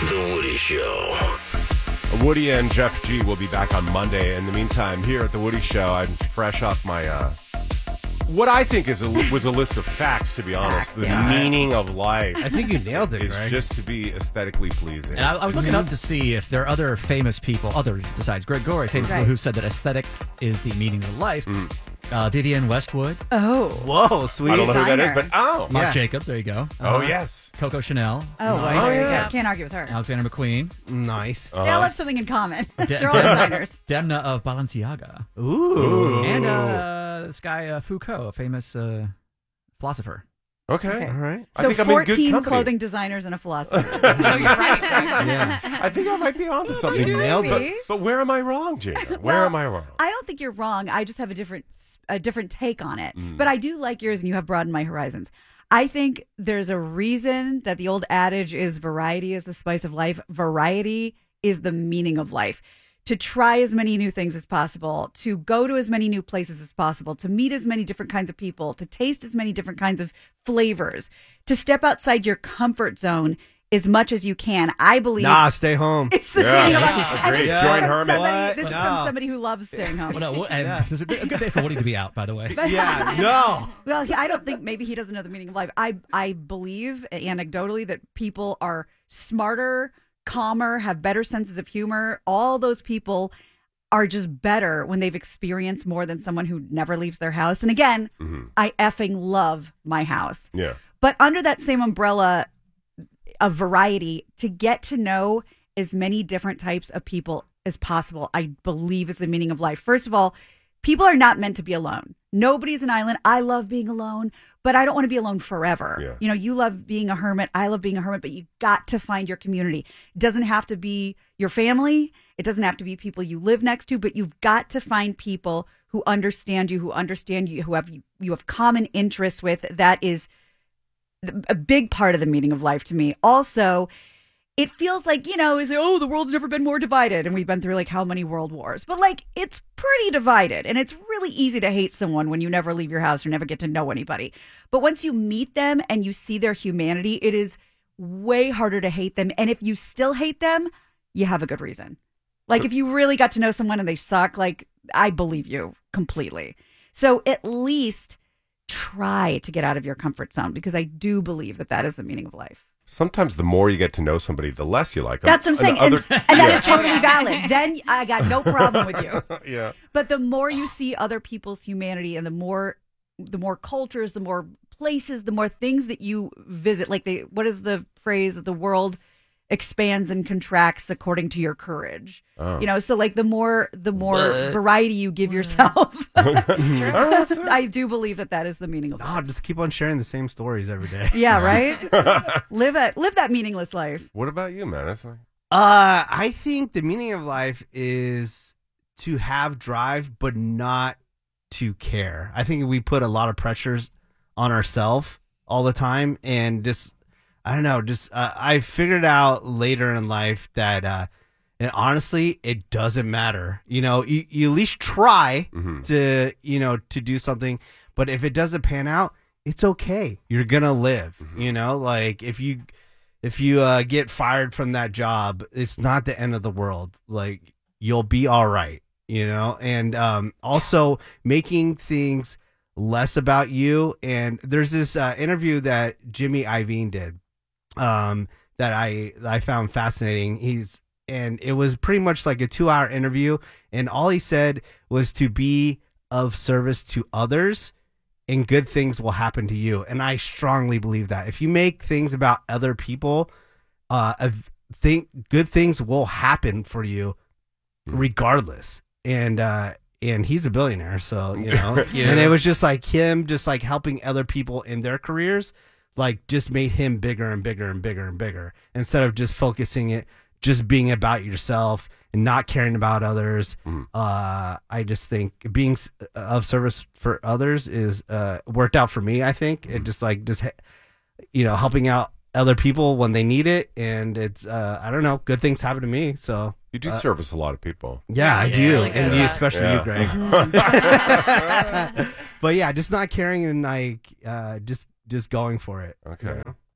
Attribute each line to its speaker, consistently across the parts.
Speaker 1: The Woody Show.
Speaker 2: Woody and Jeff G will be back on Monday. In the meantime, here at The Woody Show, I'm fresh off my, what I think was a list of facts, to be honest. The meaning of life.
Speaker 3: I think you nailed it,
Speaker 2: is
Speaker 3: Greg.
Speaker 2: just to be aesthetically pleasing.
Speaker 4: And I was looking up to see if there are other famous people, others besides Greg Gorey, famous people who said that aesthetic is the meaning of life. Vivienne Westwood.
Speaker 5: Oh.
Speaker 3: Whoa, sweet.
Speaker 2: I don't know who that is, but
Speaker 4: Marc Jacobs, there you go.
Speaker 2: Oh, yes.
Speaker 4: Coco Chanel.
Speaker 5: Oh,
Speaker 3: Nice.
Speaker 5: well,
Speaker 2: yeah.
Speaker 5: Can't argue with her.
Speaker 4: Alexander McQueen.
Speaker 3: Nice.
Speaker 5: They all have something in common. They're all designers.
Speaker 4: Demna of Balenciaga.
Speaker 3: Ooh.
Speaker 4: And this guy Foucault, a famous philosopher.
Speaker 2: Okay.
Speaker 3: All right.
Speaker 2: I
Speaker 5: So
Speaker 2: think I'm in good
Speaker 5: 14
Speaker 2: company.
Speaker 5: clothing designers and a philosopher.
Speaker 6: So you're right, Greg.
Speaker 3: Yeah.
Speaker 2: I think I might be onto something.
Speaker 3: You nailed
Speaker 2: but,
Speaker 3: it.
Speaker 2: but where am I wrong, Jada? Where am I wrong?
Speaker 5: I don't think you're wrong. I just have a different take on it. But I do like yours, and you have broadened my horizons. I think there's a reason that the old adage is variety is the spice of life. Variety is the meaning of life. To try as many new things as possible, to go to as many new places as possible, to meet as many different kinds of people, to taste as many different kinds of flavors, to step outside your comfort zone as much as you can. I believe
Speaker 3: Stay home.
Speaker 5: it's the
Speaker 2: Yeah,
Speaker 5: meaning of
Speaker 2: this
Speaker 5: life.
Speaker 2: is
Speaker 5: And
Speaker 2: great.
Speaker 5: this is
Speaker 2: Join
Speaker 5: from
Speaker 2: Herman.
Speaker 5: somebody- This is
Speaker 3: No.
Speaker 5: from somebody who loves staying home.
Speaker 4: Well, no, and
Speaker 3: Yeah.
Speaker 4: this is a good day for Woody to be out, by the way.
Speaker 3: Yeah, no.
Speaker 5: Well, I don't think maybe he doesn't know the meaning of life. I believe anecdotally that people are smarter, calmer, have better senses of humor. All those people are just better when they've experienced more than someone who never leaves their house. And again, I effing love my house.
Speaker 2: Yeah.
Speaker 5: But under that same umbrella of variety, to get to know as many different types of people as possible, I believe is the meaning of life. First of all, people are not meant to be alone. Nobody's an island. I love being alone, but I don't want to be alone forever.
Speaker 2: Yeah.
Speaker 5: You know, you love being a hermit. I love being a hermit, but you got to find your community. It doesn't have to be your family. It doesn't have to be people you live next to, but you've got to find people who understand you, who have common interests with. That is a big part of the meaning of life to me. Also, it feels like, the world's never been more divided. And we've been through like how many world wars, but like it's pretty divided. And it's really easy to hate someone when you never leave your house or never get to know anybody. But once you meet them and you see their humanity, it is way harder to hate them. And if you still hate them, you have a good reason. Like if you really got to know someone and they suck, like I believe you completely. So at least try to get out of your comfort zone, because I do believe that that is the meaning of life.
Speaker 2: Sometimes the more you get to know somebody, the less you like them.
Speaker 5: That's what I'm saying. And that is totally valid. Then I got no problem with you.
Speaker 2: Yeah.
Speaker 5: But the more you see other people's humanity and the more cultures, the more places, the more things that you visit, like what is the phrase that the world expands and contracts according to your courage.
Speaker 2: Oh.
Speaker 5: So like the more variety you give yourself. I do believe that is the meaning of life.
Speaker 3: Just keep on sharing the same stories every day.
Speaker 5: Yeah, right? Live that meaningless life.
Speaker 2: What about you, man? It's like...
Speaker 3: I think the meaning of life is to have drive, but not to care. I think we put a lot of pressures on ourselves all the time, and just I don't know. I figured out later in life that, and honestly, it doesn't matter. You at least try to do something, but if it doesn't pan out, it's okay. You're gonna live. Like if you get fired from that job, it's not the end of the world. Like you'll be all right. And also making things less about you. And there's this interview that Jimmy Iovine did. That I found fascinating. And it was pretty much like a 2-hour interview, and all he said was to be of service to others and good things will happen to you. And I strongly believe that if you make things about other people, good things will happen for you regardless. And he's a billionaire, so and it was just like him just like helping other people in their careers, like just made him bigger and bigger and bigger and bigger, instead of just focusing it just being about yourself and not caring about others. I just think being of service for others is worked out for me. I think it just helping out other people when they need it, and it's I don't know, good things happen to me. So
Speaker 2: you do service a lot of people.
Speaker 3: Yeah, I do,
Speaker 6: really
Speaker 3: and you, especially you, Greg. But yeah, just not caring and like just going for it.
Speaker 2: Okay.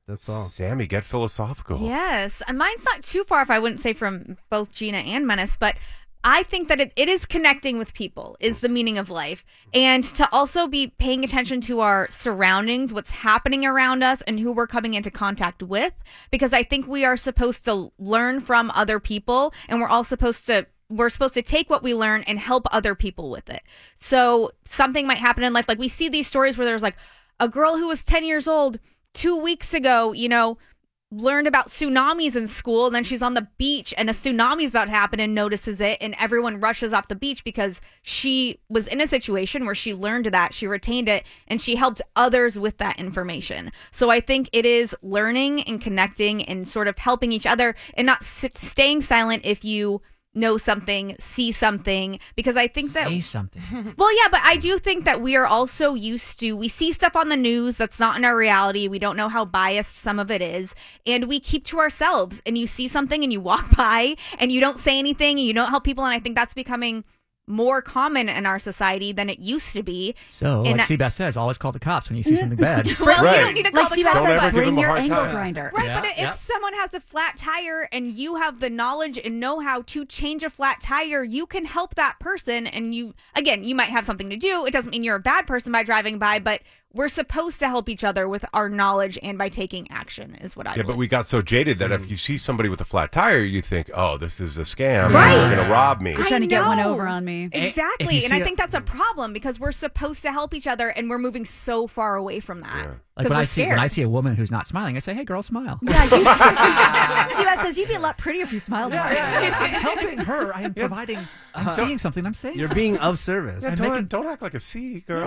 Speaker 3: That's all.
Speaker 2: Sammy, get philosophical.
Speaker 1: Yes. Mine's not too far, if I wouldn't say from both Gina and Menace, but I think that it is connecting with people is the meaning of life. And to also be paying attention to our surroundings, what's happening around us, and who we're coming into contact with. Because I think we are supposed to learn from other people, and we're supposed to take what we learn and help other people with it. So something might happen in life. Like we see these stories where there's like a girl who was 10 years old 2 weeks ago, learned about tsunamis in school, and then she's on the beach and a tsunami's about to happen and notices it, and everyone rushes off the beach because she was in a situation where she learned that, she retained it, and she helped others with that information. So I think it is learning and connecting and sort of helping each other and not staying silent if you know something, see something, because I think
Speaker 4: Say something.
Speaker 1: well, yeah, but I do think that we are also used to, we see stuff on the news that's not in our reality. We don't know how biased some of it is, and we keep to ourselves. And you see something and you walk by and you don't say anything and you don't help people. And I think that's becoming more common in our society than it used to be.
Speaker 4: So,
Speaker 1: And
Speaker 4: like Seabass says, always call the cops when you see something bad.
Speaker 1: Well,
Speaker 2: Right.
Speaker 1: you don't need to call
Speaker 5: Like
Speaker 1: the
Speaker 5: Seabass
Speaker 1: cops.
Speaker 2: Don't ever
Speaker 5: says,
Speaker 2: give
Speaker 5: bring
Speaker 2: them a
Speaker 5: your
Speaker 2: hard
Speaker 5: angle
Speaker 2: time.
Speaker 5: grinder.
Speaker 1: Right,
Speaker 4: Yeah,
Speaker 1: but if
Speaker 4: yeah.
Speaker 1: someone has a flat tire and you have the knowledge and know-how to change a flat tire, you can help that person. And you might have something to do. It doesn't mean you're a bad person by driving by, but we're supposed to help each other with our knowledge and by taking action is what I
Speaker 2: Yeah,
Speaker 1: believe.
Speaker 2: but we got so jaded that if you see somebody with a flat tire, you think, oh, this is a scam.
Speaker 1: Right.
Speaker 2: They're going to rob me.
Speaker 5: You're trying to get one
Speaker 1: know.
Speaker 5: over on me.
Speaker 4: If you
Speaker 1: Exactly. And
Speaker 4: see
Speaker 1: I
Speaker 4: a-
Speaker 1: think that's a problem because we're supposed to help each other and we're moving so far away from that.
Speaker 2: Yeah.
Speaker 4: Like
Speaker 1: Because
Speaker 4: when
Speaker 1: we're
Speaker 4: I see
Speaker 1: scared.
Speaker 4: a woman who's not smiling, I say, "Hey, girl, smile."
Speaker 5: Yeah, Seabass says you'd be a lot prettier if you smiled more.
Speaker 4: I'm helping her. I am providing. I'm seeing something. I'm saying
Speaker 3: You're
Speaker 4: something.
Speaker 3: being of service.
Speaker 2: Yeah,
Speaker 4: I'm
Speaker 2: don't,
Speaker 4: making-
Speaker 2: don't act like a C, girl.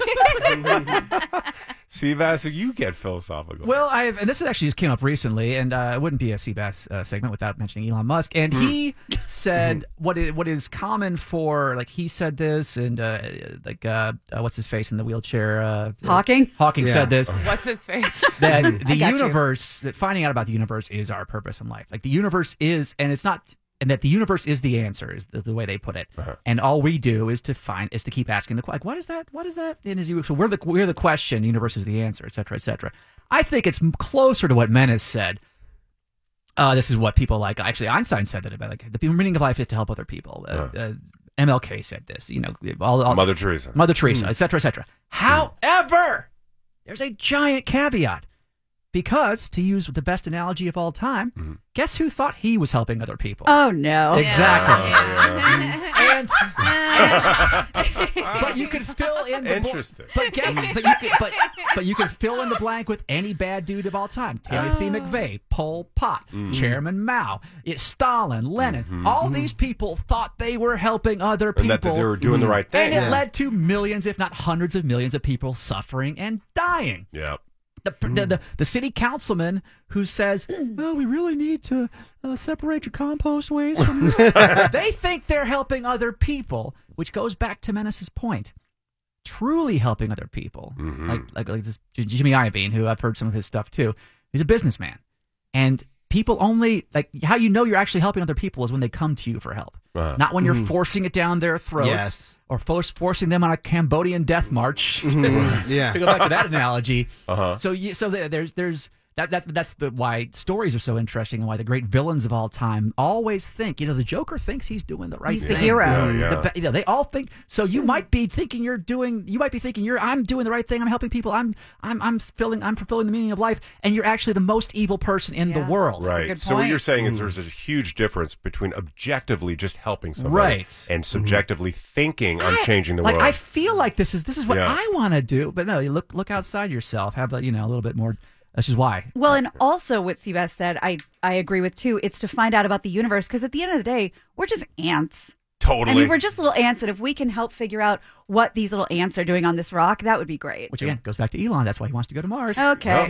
Speaker 3: Yeah.
Speaker 2: Seabass, you get philosophical.
Speaker 4: Well, and this actually just came up recently, and it wouldn't be a Seabass segment without mentioning Elon Musk. And he said what is common for, like, he said this, and what's his face in the wheelchair?
Speaker 5: Hawking?
Speaker 4: Hawking
Speaker 3: Yeah.
Speaker 4: said this.
Speaker 6: What's his face?
Speaker 4: That
Speaker 5: I
Speaker 4: the
Speaker 5: got you.
Speaker 4: universe, that finding out about the universe is our purpose in life. Like the universe is, and it's not, and that the universe is the answer is the way they put it. And all we do is to keep asking the like, what is that? What is that? And as you, so we're the question, the universe is the answer, et cetera, et cetera. I think it's closer to what Menace said. This is what people like. Actually, Einstein said that about, like, the meaning of life is to help other people. MLK said this. All
Speaker 2: Mother Teresa.
Speaker 4: et cetera, et cetera. However, there's a giant caveat. Because, to use the best analogy of all time, guess who thought he was helping other people?
Speaker 5: Oh, no.
Speaker 4: Exactly.
Speaker 2: Yeah.
Speaker 4: But you could fill in the
Speaker 2: Interesting.
Speaker 4: but you could fill in the blank with any bad dude of all time. Timothy McVeigh, Pol Pot, Chairman Mao, Stalin, Lenin. All these people thought they were helping other people.
Speaker 2: And that they were doing the right thing.
Speaker 4: And it led to millions, if not hundreds of millions of people suffering and dying.
Speaker 2: Yeah.
Speaker 4: The city councilman who says, "Oh, we really need to separate your compost waste from your..." They think they're helping other people, which goes back to Menace's point. Truly helping other people, like this Jimmy Iovine, who I've heard some of his stuff too. He's a businessman, and people only, like, how you know you're actually helping other people is when they come to you for help, not when you're forcing it down their throats.
Speaker 3: Yes.
Speaker 4: Or forcing them on a Cambodian death march.
Speaker 3: Yeah.
Speaker 4: To go back to that analogy. That's why stories are so interesting, and why the great villains of all time always think, the Joker thinks he's doing the right
Speaker 5: He's
Speaker 4: thing.
Speaker 5: the hero.
Speaker 2: Yeah.
Speaker 4: They all think so. You might be thinking I'm doing the right thing. I'm helping people. I'm fulfilling the meaning of life, and you're actually the most evil person in the
Speaker 5: Yeah.
Speaker 4: world.
Speaker 2: Right.
Speaker 5: good
Speaker 2: So what
Speaker 5: point.
Speaker 2: you're saying is there's a huge difference between objectively just helping somebody
Speaker 4: Right.
Speaker 2: and subjectively thinking on changing the
Speaker 4: Like,
Speaker 2: world.
Speaker 4: I feel like this is what
Speaker 2: Yeah.
Speaker 4: I want to do, but no, you look outside yourself. Have a little bit more. That's just why.
Speaker 5: Well, and also what Seabass said, I agree with too. It's to find out about the universe, because at the end of the day, we're just ants.
Speaker 2: Totally.
Speaker 5: I mean, we're just little ants, and if we can help figure out what these little ants are doing on this rock, that would be great.
Speaker 4: Which again goes back to Elon. That's why he wants to go to Mars.
Speaker 5: Okay.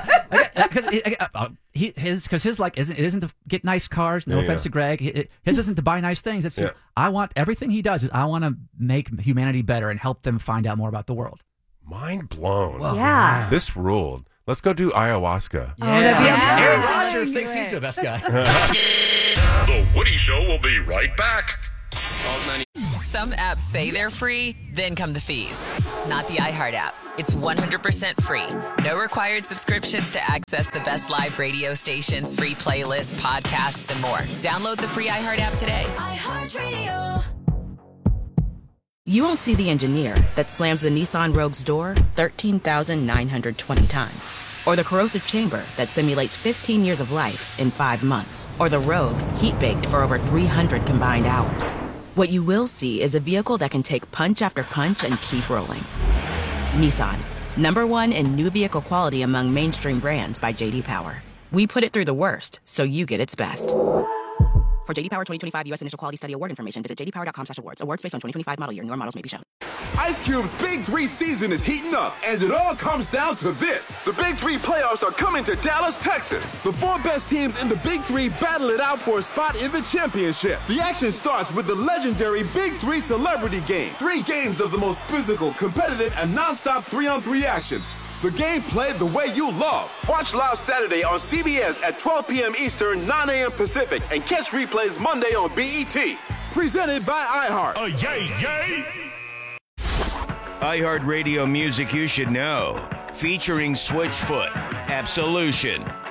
Speaker 4: Because his like isn't to get nice cars. No
Speaker 2: Yeah,
Speaker 4: offense
Speaker 2: yeah.
Speaker 4: to Greg. His isn't to buy nice things. It's to,
Speaker 2: Yeah.
Speaker 4: I want everything he does is I want to make humanity better and help them find out more about the world.
Speaker 2: Mind blown.
Speaker 5: Yeah.
Speaker 2: This ruled. Let's go do ayahuasca.
Speaker 5: Oh, that'd be
Speaker 1: Yeah.
Speaker 4: Aaron
Speaker 5: amazing.
Speaker 4: Rodgers thinks he's the best guy.
Speaker 7: The Woody Show will be right back.
Speaker 6: Some apps say they're free, then come the fees. Not the iHeart app. It's 100% free. No required subscriptions to access the best live radio stations, free playlists, podcasts, and more. Download the free iHeart app today.
Speaker 7: iHeartRadio. You won't see the engineer that slams the Nissan Rogue's door 13,920 times. Or the corrosive chamber that simulates 15 years of life in 5 months. Or the Rogue heat-baked for over 300 combined hours. What you will see is a vehicle that can take punch after punch and keep rolling. Nissan, #1 in new vehicle quality among mainstream brands by J.D. Power. We put it through the worst, so you get its best. For J.D. Power 2025 U.S. Initial Quality Study Award information, visit jdpower.com/awards. Awards based on 2025 model year. Newer models may be shown.
Speaker 8: Ice Cube's Big 3 season is heating up, and it all comes down to this. The Big 3 playoffs are coming to Dallas, Texas. The 4 best teams in the Big 3 battle it out for a spot in the championship. The action starts with the legendary Big 3 Celebrity Game. 3 games of the most physical, competitive, and non-stop 3-on-3 action. The game played the way you love. Watch live Saturday on CBS at 12 p.m. Eastern, 9 a.m. Pacific, and catch replays Monday on BET. Presented by iHeart.
Speaker 9: Yay! iHeartRadio music you should know. Featuring Switchfoot, Absolution,